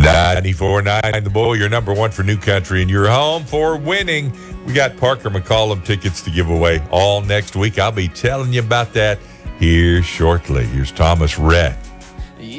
94.9 The Bull, your number one for new country, and your home for winning. We got Parker McCollum tickets to give away all next week. I'll be telling you about that here shortly. Here's Thomas Rhett.